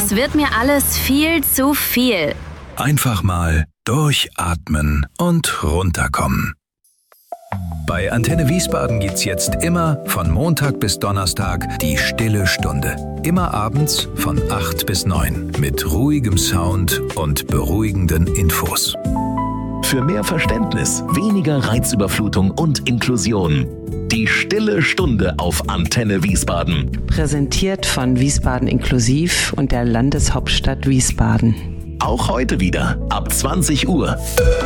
Das wird mir alles viel zu viel. Einfach mal durchatmen und runterkommen. Bei Antenne Wiesbaden gibt's jetzt immer von Montag bis Donnerstag die Stille Stunde. Immer abends von 8 bis 9 mit ruhigem Sound und beruhigenden Infos. Für mehr Verständnis, weniger Reizüberflutung und Inklusion. Die Stille Stunde auf Antenne Wiesbaden. Präsentiert von Wiesbaden Inklusiv und der Landeshauptstadt Wiesbaden. Auch heute wieder ab 20 Uhr.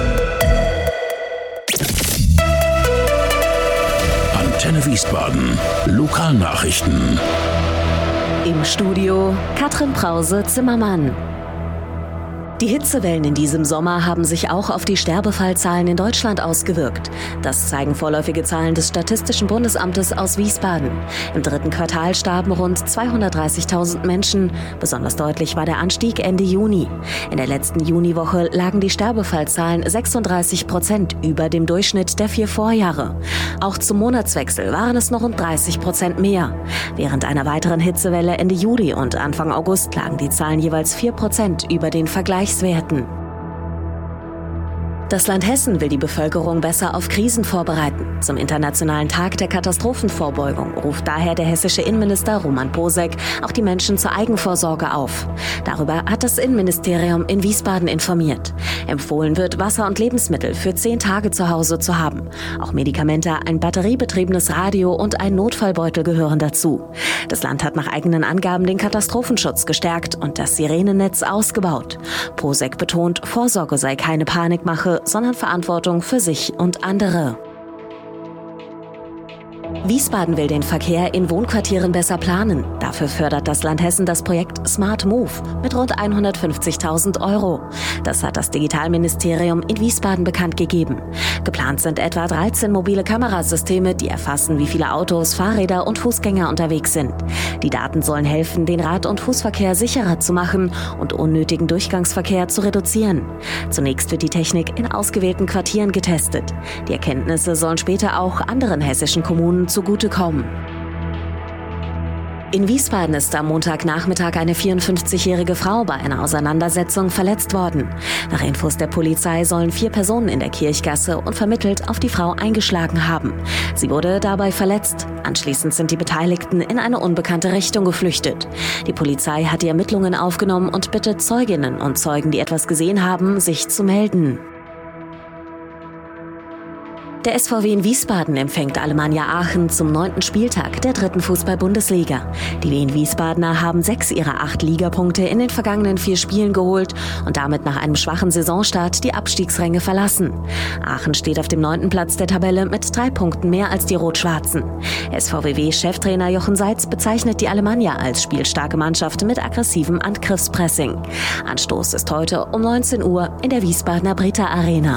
Antenne Wiesbaden. Lokalnachrichten. Im Studio Katrin Brause-Zimmermann. Die Hitzewellen in diesem Sommer haben sich auch auf die Sterbefallzahlen in Deutschland ausgewirkt. Das zeigen vorläufige Zahlen des Statistischen Bundesamtes aus Wiesbaden. Im 3. Quartal starben rund 230.000 Menschen. Besonders deutlich war der Anstieg Ende Juni. In der letzten Juniwoche lagen die Sterbefallzahlen 36% über dem Durchschnitt der 4 Vorjahre. Auch zum Monatswechsel waren es noch rund 30% mehr. Während einer weiteren Hitzewelle Ende Juli und Anfang August lagen die Zahlen jeweils 4% über den Vergleichswerten. Das Land Hessen will die Bevölkerung besser auf Krisen vorbereiten. Zum Internationalen Tag der Katastrophenvorbeugung ruft daher der hessische Innenminister Roman Posek auch die Menschen zur Eigenvorsorge auf. Darüber hat das Innenministerium in Wiesbaden informiert. Empfohlen wird, Wasser und Lebensmittel für 10 Tage zu Hause zu haben. Auch Medikamente, ein batteriebetriebenes Radio und ein Notfallbeutel gehören dazu. Das Land hat nach eigenen Angaben den Katastrophenschutz gestärkt und das Sirenennetz ausgebaut. Posek betont, Vorsorge sei keine Panikmache, sondern Verantwortung für sich und andere. Wiesbaden will den Verkehr in Wohnquartieren besser planen. Dafür fördert das Land Hessen das Projekt Smart Move mit rund 150.000 €. Das hat das Digitalministerium in Wiesbaden bekannt gegeben. Geplant sind etwa 13 mobile Kamerasysteme, die erfassen, wie viele Autos, Fahrräder und Fußgänger unterwegs sind. Die Daten sollen helfen, den Rad- und Fußverkehr sicherer zu machen und unnötigen Durchgangsverkehr zu reduzieren. Zunächst wird die Technik in ausgewählten Quartieren getestet. Die Erkenntnisse sollen später auch anderen hessischen Kommunen zugutekommen. In Wiesbaden ist am Montagnachmittag eine 54-jährige Frau bei einer Auseinandersetzung verletzt worden. Nach Infos der Polizei sollen 4 Personen in der Kirchgasse unvermittelt auf die Frau eingeschlagen haben. Sie wurde dabei verletzt. Anschließend sind die Beteiligten in eine unbekannte Richtung geflüchtet. Die Polizei hat die Ermittlungen aufgenommen und bittet Zeuginnen und Zeugen, die etwas gesehen haben, sich zu melden. Der SVW in Wiesbaden empfängt Alemannia Aachen zum 9. Spieltag der 3. Fußball-Bundesliga. Die Wien Wiesbadener haben 6 ihrer 8 Ligapunkte in den vergangenen 4 Spielen geholt und damit nach einem schwachen Saisonstart die Abstiegsränge verlassen. Aachen steht auf dem 9. Platz der Tabelle mit 3 Punkten mehr als die Rot-Schwarzen. SVW-Cheftrainer Jochen Seitz bezeichnet die Alemannia als spielstarke Mannschaft mit aggressivem Angriffspressing. Anstoß ist heute um 19 Uhr in der Wiesbadener Brita Arena.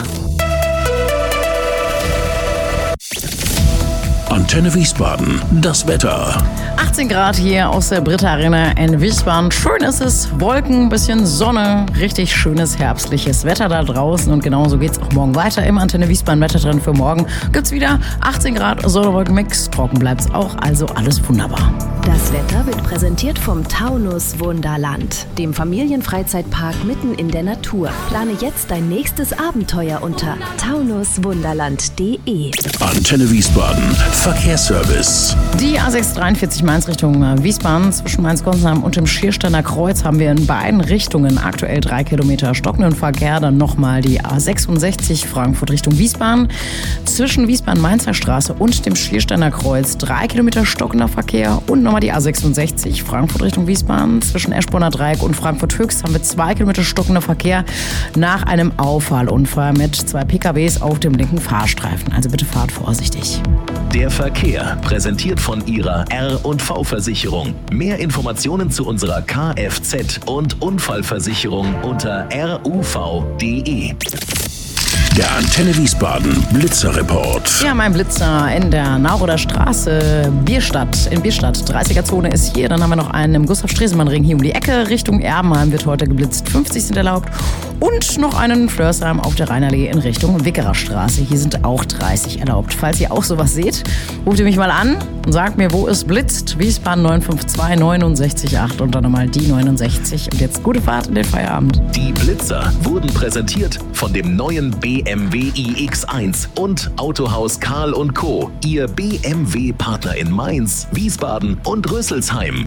Antenne Wiesbaden, das Wetter. 18 Grad hier aus der Brita Arena in Wiesbaden. Schön ist es, Wolken, bisschen Sonne, richtig schönes herbstliches Wetter da draußen. Und genauso geht's auch morgen weiter im Antenne Wiesbaden Wettertrend für morgen. Gibt's wieder 18 Grad, Sonne-Wolken-Mix, trocken bleibt's auch, also alles wunderbar. Das Wetter wird präsentiert vom Taunus Wunderland, dem Familienfreizeitpark mitten in der Natur. Plane jetzt dein nächstes Abenteuer unter taunuswunderland.de. Antenne Wiesbaden, Verkehrsservice. Die A6 43 Mainz Richtung Wiesbaden zwischen Mainz-Gonsenheim und dem Schiersteiner Kreuz haben wir in beiden Richtungen aktuell 3 Kilometer stockenden Verkehr. Dann nochmal die A66 Frankfurt Richtung Wiesbaden. Zwischen Wiesbaden-Mainzer Straße und dem Schiersteiner Kreuz 3 Kilometer stockender Verkehr. Und nochmal die A66 Frankfurt Richtung Wiesbaden. Zwischen Eschborner Dreieck und Frankfurt Höchst haben wir 2 Kilometer stockender Verkehr nach einem Auffahrunfall mit 2 PKWs auf dem linken Fahrstreifen. Also bitte fahrt vorsichtig. Der Verkehr, präsentiert von Ihrer R&V-Versicherung. Mehr Informationen zu unserer Kfz- und Unfallversicherung unter ruv.de. Der Antenne Wiesbaden Blitzerreport. Ja, mein Blitzer in der Nauroder Straße, Bierstadt, in Bierstadt. 30er-Zone ist hier. Dann haben wir noch einen im Gustav-Stresemann-Ring hier um die Ecke. Richtung Erbenheim wird heute geblitzt. 50 sind erlaubt. Und noch einen Flörsheim auf der Rheinallee in Richtung Wickerer Straße. Hier sind auch 30 erlaubt. Falls ihr auch sowas seht, ruft ihr mich mal an und sagt mir, wo es blitzt. Wiesbaden 952 69 8 und dann nochmal die 69. Und jetzt gute Fahrt in den Feierabend. Die Blitzer wurden präsentiert von dem neuen BMW iX1 und Autohaus Karl & Co. Ihr BMW-Partner in Mainz, Wiesbaden und Rüsselsheim.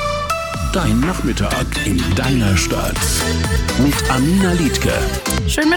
Dein Nachmittag in deiner Stadt. Mit Amina Liedke. Schönen Mittag.